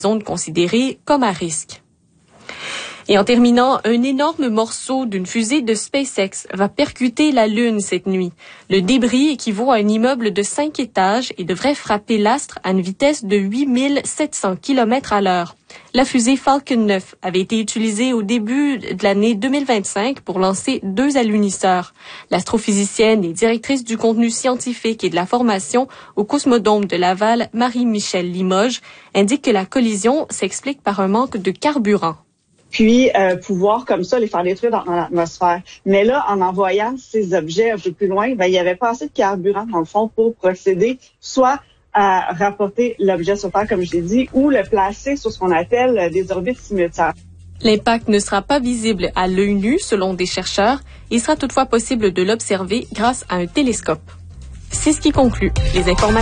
zone considérée comme à risque. Et en terminant, un énorme morceau d'une fusée de SpaceX va percuter la Lune cette nuit. Le débris équivaut à un immeuble de 5 étages et devrait frapper l'astre à une vitesse de 8700 km à l'heure. La fusée Falcon 9 avait été utilisée au début de l'année 2025 pour lancer 2 alunisseurs. L'astrophysicienne et directrice du contenu scientifique et de la formation au Cosmodrome de Laval, Marie-Michelle Limoges, indique que la collision s'explique par un manque de carburant. Puis pouvoir comme ça les faire détruire dans l'atmosphère. Mais là, en envoyant ces objets un peu plus loin, il n'y avait pas assez de carburant, dans le fond, pour procéder soit à rapporter l'objet sur Terre, comme je l'ai dit, ou le placer sur ce qu'on appelle des orbites simultanées. L'impact ne sera pas visible à l'œil nu, selon des chercheurs. Il sera toutefois possible de l'observer grâce à un télescope. C'est ce qui conclut les informations.